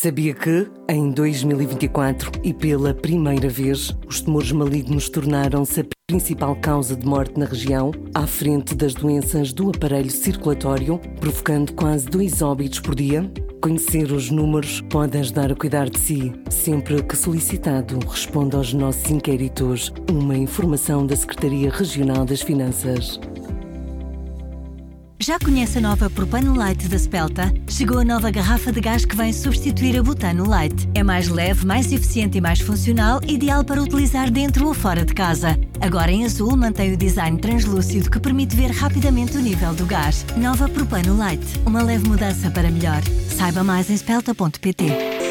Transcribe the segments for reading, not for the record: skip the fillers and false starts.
Sabia que, em 2024 e pela primeira vez, os tumores malignos tornaram-se a principal causa de morte na região, à frente das doenças do aparelho circulatório, provocando quase 2 óbitos por dia? Conhecer os números pode ajudar a cuidar de si. Sempre que solicitado, responda aos nossos inquéritos. Uma informação da Secretaria Regional das Finanças. Já conhece a nova Propano Light da Spelta? Chegou a nova garrafa de gás que vem substituir a Butano Light. É mais leve, mais eficiente e mais funcional, ideal para utilizar dentro ou fora de casa. Agora em azul mantém o design translúcido que permite ver rapidamente o nível do gás. Nova Propano Light. Uma leve mudança para melhor. Saiba mais em spelta.pt.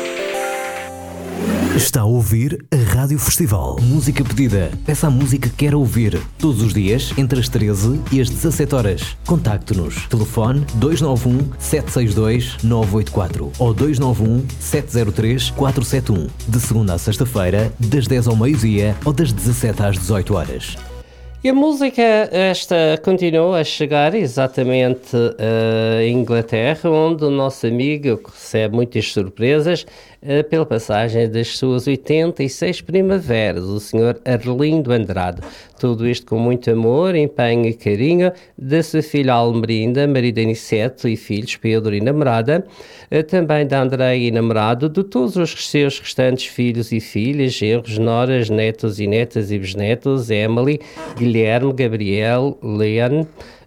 Está a ouvir a Rádio Festival. Música pedida. Peça a música que quer ouvir. Todos os dias, entre as 13 e as 17 horas. Contacte-nos. Telefone 291-762-984 ou 291-703-471. De segunda a sexta-feira, das 10 ao meio-dia ou das 17 às 18 horas. E a música esta continuou a chegar exatamente a Inglaterra, onde o nosso amigo recebe muitas surpresas pela passagem das suas 86 primaveras, o Sr. Arlindo Andrade. Tudo isto com muito amor, empenho e carinho da sua filha Almerinda, marido Aniceto e filhos Pedro e namorada, também da Andréia e namorado, de todos os seus restantes filhos e filhas, genros, noras, netos e netas e bisnetos, Emily, Guilherme, Gabriel, Leon,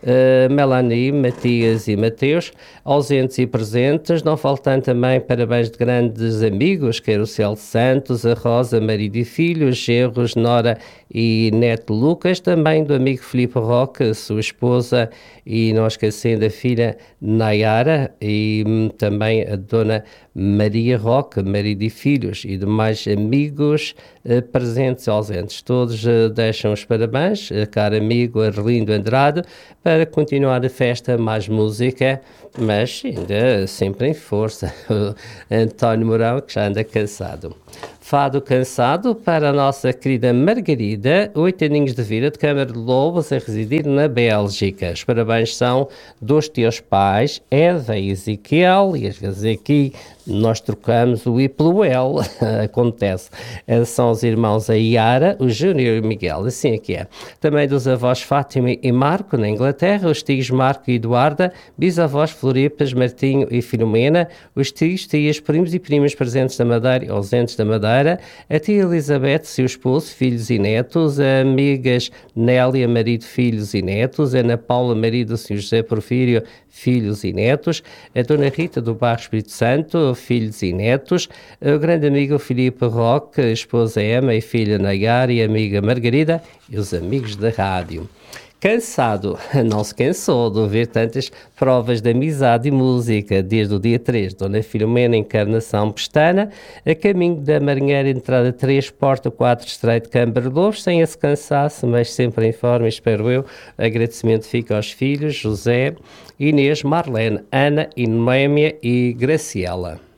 Melanie, Matias e Mateus, ausentes e presentes, não faltando também parabéns de grandes amigos, quer o Celso Santos, a Rosa, marido e filhos, genros, nora e neto Lucas, também do amigo Filipe Roque, sua esposa, e não esquecendo a filha Nayara, e também a dona Maria Roque, marido e filhos, e demais amigos presentes e ausentes. Todos deixam os parabéns, caro amigo Arlindo Andrade, para continuar a festa, mais música, mas ainda sempre em força. António Mourão, que já anda cansado. Fado cansado para a nossa querida Margarida, 8 aninhos de vida, de Câmara de Lobos, a residir na Bélgica. Os parabéns são dos teus pais, Eva e Ezequiel, e às vezes aqui nós trocamos o I pelo L, acontece. São os irmãos a Iara, o Júnior e o Miguel, assim é que é. Também dos avós Fátima e Marco, na Inglaterra, os tios Marco e Eduarda, bisavós Floripas, Martinho e Filomena, os tios, tias, primos e primas presentes da Madeira e ausentes da Madeira, a tia Elizabeth, seu esposo, filhos e netos, amigas Nélia, marido, filhos e netos, Ana Paula, marido do Sr. José Porfírio, filhos e netos, a dona Rita do Bairro Espírito Santo, filhos e netos, o grande amigo Filipe Roque, a esposa Emma e filha Nayara e amiga Margarida e os amigos da rádio. Cansado, não se cansou de ouvir tantas provas de amizade e música, desde o dia 3, Dona Filomena, Encarnação Pestana, a caminho da Marinheira, entrada 3, Porta 4, Estreito, Câmara de Lobos, sem esse cansaço, mas sempre em forma, espero eu. Agradecimento fica aos filhos, José, Inês, Marlene, Ana, Noémia e Graciela.